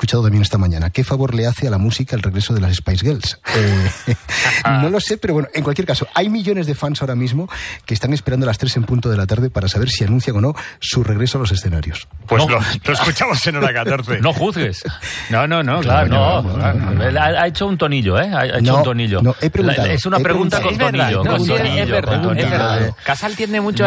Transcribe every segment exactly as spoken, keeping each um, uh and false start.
escuchado también esta mañana. ¿Qué favor le hace a la música el regreso de las Spice Girls? Eh, no lo sé, pero bueno, en cualquier caso, hay millones de fans ahora mismo que están esperando a las tres en punto de la tarde para saber si anuncian o no su regreso a los escenarios. Pues No. lo, lo escuchamos en hora catorce. No juzgues. No, no, no. Claro, claro, no. no, no, no. Ha, ha hecho un tonillo, ¿eh? Ha, ha hecho No, un tonillo. no, he preguntado, La- es una he pregunta preguntado. con tonillo. No, con sí, tonillo, es verdad, con es tonillo. verdad. Casal tiene mucho...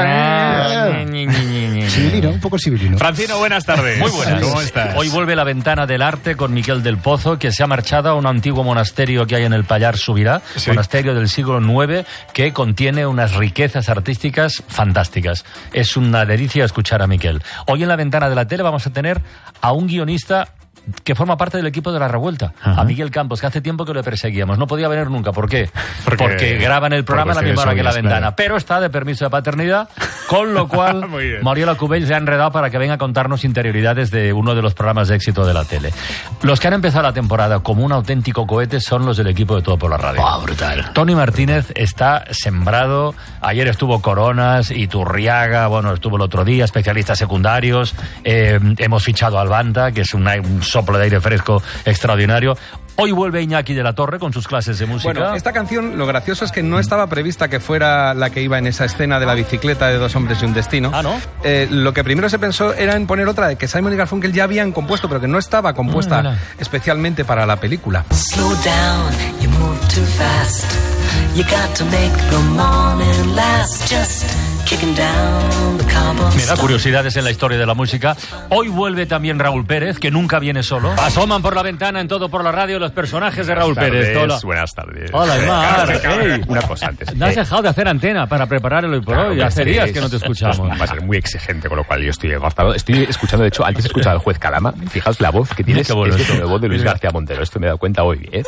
Sibilino, un poco sibilino. Francino, buenas tardes. Muy buenas. ¿Cómo estás? Hoy vuelve La Ventana del Arte con Miquel del Pozo, que se ha marchado a un antiguo monasterio que hay en el Pallars Sobirá, Sí. monasterio del siglo nueve, que contiene unas riquezas artísticas fantásticas. Es una delicia escuchar a Miquel. Hoy en La Ventana de la Tele vamos a tener a un guionista que forma parte del equipo de La Revuelta, Ajá. a Miguel Campos, que hace tiempo que lo perseguíamos. No podía venir nunca. ¿Por qué? Porque- Porque graban el programa a la por misma hora que La cuestiones Ventana. obvias, Pero está de permiso de paternidad, con lo cual Muy bien. Mariola Cubell se ha enredado para que venga a contarnos interioridades de uno de los programas de éxito de la tele. Los que han empezado la temporada como un auténtico cohete son los del equipo de Todo por la Radio. Wow, brutal. Tony Martínez está sembrado. Ayer estuvo Coronas, Iturriaga, bueno, estuvo el otro día, especialistas secundarios. Eh, hemos fichado a Albanta, que es una- un soplo de aire fresco extraordinario. Hoy vuelve Iñaki de la Torre con sus clases de música. Bueno, esta canción, lo gracioso es que no estaba prevista que fuera la que iba en esa escena de la bicicleta de Dos hombres y un destino. Ah, ¿no? Eh, lo que primero se pensó era en poner otra de que Simon y Garfunkel ya habían compuesto, pero que no estaba compuesta Ah, mira. especialmente para la película. Slow down, you move too fast. You got to make the morning last. Just kicking down the cobblestone. Me da curiosidades en la historia de la música. Hoy vuelve también Raúl Pérez, que nunca viene solo. Asoman por la ventana en Todo por la Radio los personajes de Raúl Buenas Pérez. tardes, Hola. Buenas tardes. Hola, Aymar. Eh, cabrón, Ey. Una cosa antes. No has Eh, dejado de hacer antena para preparar el hoy por claro, hoy. que Hace sí, días es- que no te escuchamos. Va a ser muy exigente, con lo cual yo estoy agotado. Estoy escuchando, de hecho, antes he escuchado al juez Calama. Fijaos la voz que tienes. Qué bueno es esto. la voz de Luis García Montero. Esto me he dado cuenta hoy. ¿eh?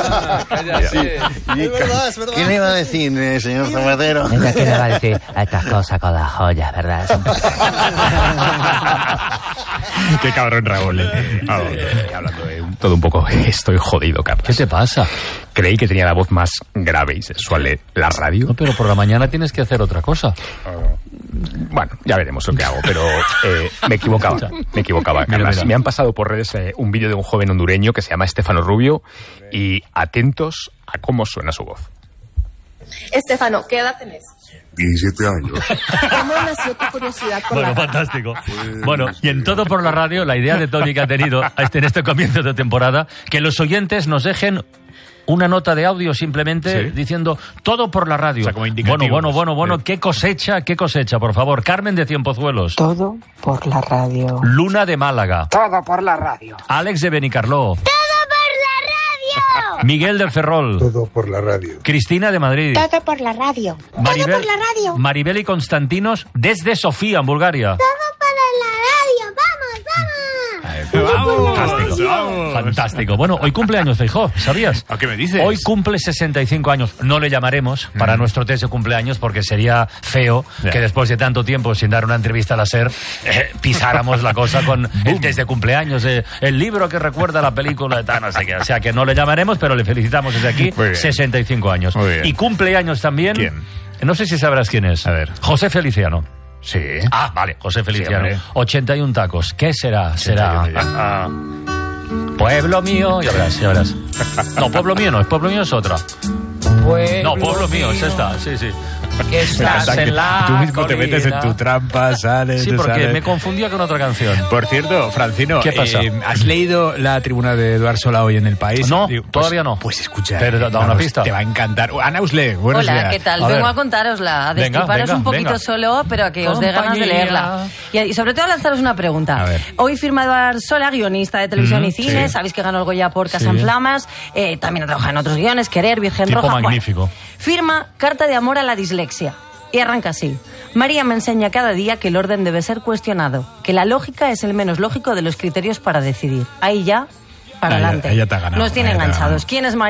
¿Qué le iba a decir, eh, señor Zapatero? Venga, ¿qué le va a decir a estas cosas con las joyas, verdad? Qué cabrón, Raúl. eh. Ah, eh, hablando de un- todo un poco, estoy jodido, Carlos. ¿Qué te pasa? Creí que tenía la voz más grave y sexual de la radio. No, pero por la mañana tienes que hacer otra cosa. Bueno, ya veremos lo que hago, pero eh, me equivocaba, me equivocaba, Mira, Carlas. mira. Me han pasado por redes eh, un vídeo de un joven hondureño que se llama Estefano Rubio y atentos a cómo suena su voz. Estefano, ¿qué edad tenés? diecisiete años. ¿Cómo nació tu curiosidad por Bueno, la radio? fantástico. Bueno, y en Todo por la Radio, la idea de Tony que ha tenido este- en este comienzo de temporada, que los oyentes nos dejen una nota de audio simplemente Sí. diciendo Todo por la Radio. O sea, como indicativos. bueno, bueno, bueno, bueno, Sí. qué cosecha, qué cosecha, por favor. Carmen de Cienpozuelos. Todo por la radio. Luna de Málaga. Todo por la radio. Alex de Benicarló. Miguel del Ferrol. Todo por la radio. Cristina de Madrid. Todo por la radio. Maribel, Todo por la radio. Maribel y Constantinos desde Sofía, en Bulgaria. Todo por la radio. Vamos, vamos. Fantástico. vamos. Fantástico. Bueno, hoy cumpleaños, Feijóo, ¿sabías? ¿A qué me dices? Hoy cumple sesenta y cinco años. No le llamaremos para Mm. nuestro test de cumpleaños porque sería feo Ya. que después de tanto tiempo sin dar una entrevista a la SER eh, pisáramos la cosa con el test de cumpleaños, eh, el libro que recuerda la película de tal, no sé qué. O sea que no le llamaremos, pero le felicitamos desde aquí. Muy bien. sesenta y cinco años. Muy bien. Y cumpleaños también. ¿Quién? No sé si sabrás quién es. A ver. José Feliciano. Sí. Ah, vale, José Feliciano. hombre. ochenta y uno tacos. ¿Qué será? Será. ochenta y uno, ya. Ah, pueblo mío. Ya verás, ya verás. No, pueblo mío no, es pueblo mío es otra. No, pueblo mío es esta, sí, sí. Que estás en la Tú mismo te metes en colina. tu trampa, sales. Sí, te porque sales. me confundía con otra canción. Por cierto, Francino, ¿Qué pasa? eh, ¿has leído la tribuna de Eduard Sola hoy en El País? No, Digo, pues- todavía no. Pues escucha. Pero da una vamos, pista. Te va a encantar. Ana Usle, buenos Hola, días. ¿qué tal? A Vengo ver. a contárosla, a Venga, destriparos venga, un poquito venga. solo, pero a que os dé ganas de Compañía. leerla. Y, y sobre todo a lanzaros una pregunta. A ver. Hoy firma Eduard Sola, guionista de televisión Ujú, y cine. sí. Sabéis que ganó el Goya por Casa Sí. en Flamas. Eh, también ha trabajado en otros guiones, Querer, Virgen Tipo Roja. Bueno, magnífico. firma Carta de amor a la dislexia. Y arranca así. María me enseña cada día que el orden debe ser cuestionado, que la lógica es el menos lógico de los criterios para decidir. Ahí ya, para Ahí ya- adelante. ahí ya te ha ganado, Nos tiene ahí ya te ha enganchados. ganado. ¿Quién es María?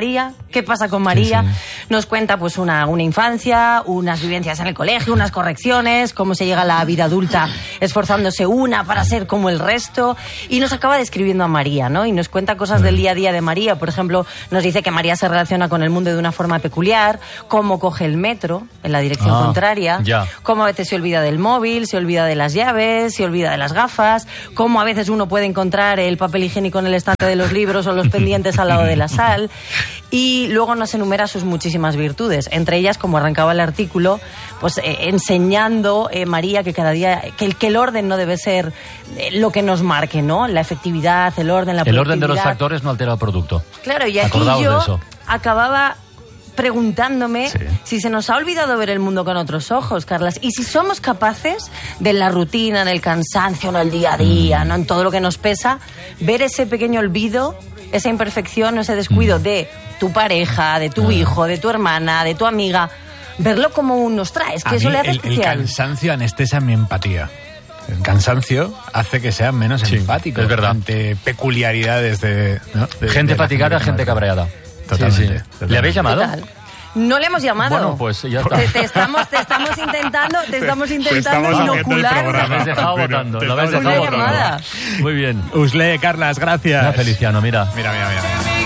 qué pasa con María. Sí, sí. Nos cuenta pues una, una infancia, unas vivencias en el colegio, unas correcciones, cómo se llega a la vida adulta esforzándose una para ser como el resto, y nos acaba describiendo a María, ¿no? Y nos cuenta cosas del día a día de María. Por ejemplo, nos dice que María se relaciona con el mundo de una forma peculiar, cómo coge el metro en la dirección Ah, contraria, ya. cómo a veces se olvida del móvil, se olvida de las llaves, se olvida de las gafas, cómo a veces uno puede encontrar el papel higiénico en el estante de los libros o los pendientes al lado de la sal. Y luego nos enumera sus muchísimas virtudes, entre ellas, como arrancaba el artículo, pues eh, enseñando eh, María que cada día, que el, que el orden no debe ser eh, lo que nos marque, ¿no? La efectividad, el orden, la El orden de los productividad. factores no altera el producto. Claro, y aquí Acordaos de yo eso. acababa preguntándome Sí. si se nos ha olvidado ver el mundo con otros ojos, Carlas, y si somos capaces de la rutina, en el cansancio, en el día a día, no en todo lo que nos pesa, ver ese pequeño olvido, esa imperfección, ese descuido de tu pareja, de tu hijo, de tu hermana, de tu amiga, verlo como un nos trae, es que A eso mí le hace el, el especial. cansancio anestesia mi empatía. El cansancio hace que sea menos Sí, empático es verdad. ante peculiaridades de... ¿no? de- Gente de la fatigada, gente que nos cabreada. rodea. Totalmente. Sí, sí. totalmente. ¿Le habéis llamado? ¿Qué tal? No le hemos llamado. Bueno, pues ya está. Te, te estamos, te estamos intentando, te estamos intentando estamos haciendo el inocular programa. Lo habéis dejado Pero votando. te Lo habéis estamos dejado Una votando. llamada. Muy bien. Usle, Carlas, gracias. Mira, Feliciano, mira. Mira, mira, mira.